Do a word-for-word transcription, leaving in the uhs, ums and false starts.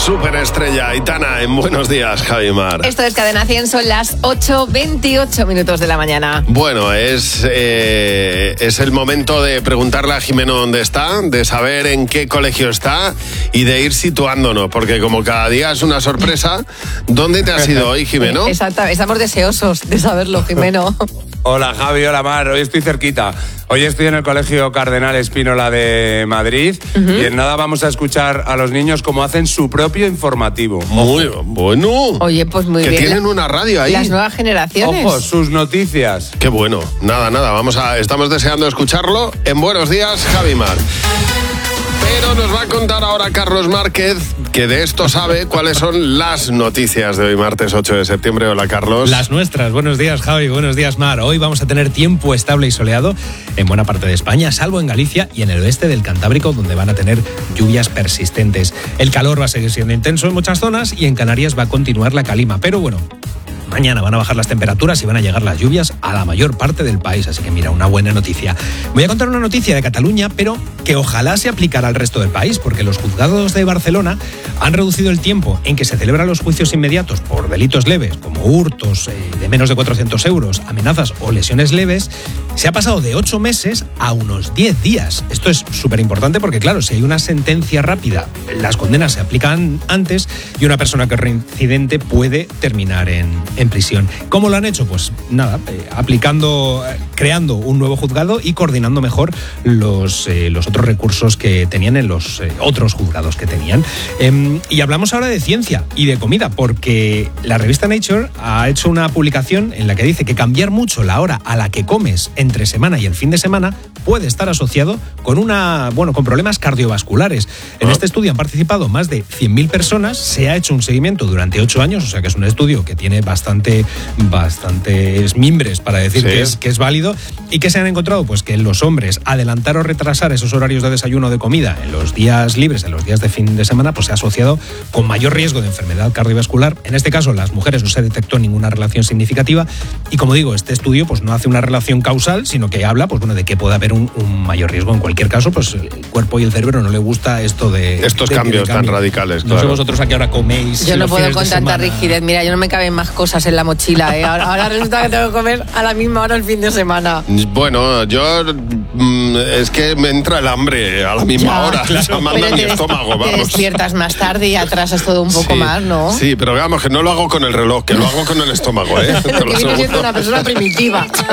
superestrella Aitana en Buenos Días, Javi Mar. Esto es Cadena cien, son las ocho veintiocho minutos de la mañana. Bueno, es, eh, es el momento de preguntarle a Jimeno dónde está, de saber en qué colegio está y de ir situándonos, porque como cada día es una sorpresa, ¿dónde te has ido hoy, Jimeno? Exacto, estamos deseosos de saberlo, Jimeno. Hola Javi, hola Mar, hoy estoy cerquita. Hoy estoy en el Colegio Cardenal Espínola de Madrid uh-huh. y en nada vamos a escuchar a los niños cómo hacen su propio informativo. Muy bueno. Oye, pues muy que bien. Que tienen una radio ahí. Las nuevas generaciones. Ojo, sus noticias. Qué bueno. Nada, nada, vamos a, estamos deseando escucharlo en Buenos Días, Javi Mar. Pero nos va a contar ahora Carlos Márquez, que de esto sabe cuáles son las noticias de hoy, martes ocho de septiembre. Hola, Carlos. Las nuestras. Buenos días, Javi. Buenos días, Mar. Hoy vamos a tener tiempo estable y soleado en buena parte de España, salvo en Galicia y en el oeste del Cantábrico, donde van a tener lluvias persistentes. El calor va a seguir siendo intenso en muchas zonas y en Canarias va a continuar la calima. Pero bueno, mañana van a bajar las temperaturas y van a llegar las lluvias a la mayor parte del país, así que mira, una buena noticia. Voy a contar una noticia de Cataluña, pero que ojalá se aplicara al resto del país, porque los juzgados de Barcelona han reducido el tiempo en que se celebran los juicios inmediatos por delitos leves, como hurtos eh, de menos de cuatrocientos euros, amenazas o lesiones leves. Se ha pasado de ocho meses a unos diez días. Esto es súper importante porque, claro, si hay una sentencia rápida, las condenas se aplican antes y una persona que es reincidente puede terminar en, en prisión. ¿Cómo lo han hecho? Pues nada, eh, aplicando, eh, creando un nuevo juzgado y coordinando mejor los, eh, los otros recursos que tenían en los eh, otros juzgados que tenían. Eh, y hablamos ahora de ciencia y de comida, porque la revista Nature ha hecho una publicación en la que dice que cambiar mucho la hora a la que comes entre semana y el fin de semana puede estar asociado con una, bueno, con problemas cardiovasculares. En oh. este estudio han participado más de cien mil personas, se ha hecho un seguimiento durante ocho años, o sea que es un estudio que tiene bastante, bastantes mimbres para decir sí. que, es, que es válido, y que se han encontrado pues que en los hombres adelantar o retrasar esos horarios de desayuno o de comida en los días libres, en los días de fin de semana, pues se ha asociado con mayor riesgo de enfermedad cardiovascular. En este caso, las mujeres no se detectó ninguna relación significativa y, como digo, este estudio pues no hace una relación causal, sino que habla pues bueno de que puede haber un, un mayor riesgo. En cualquier caso, pues el cuerpo y el cerebro no le gusta esto de estos de, cambios de tan radicales. Claro. No sé vosotros a qué hora coméis. Yo no puedo con tanta semana. rigidez. Mira, yo no me caben más cosas en la mochila, ¿eh? Ahora, ahora resulta que tengo que comer a la misma hora el fin de semana. Bueno, yo mm, es que me entra el hambre a la misma ya, hora. Claro, o sea, manda mi estómago, vamos. Te despiertas más tarde y atrasas todo un poco sí, más, ¿no? Sí, pero veamos que no lo hago con el reloj, que lo hago con el estómago, ¿eh? Te lo aseguro. Siendo una persona primitiva.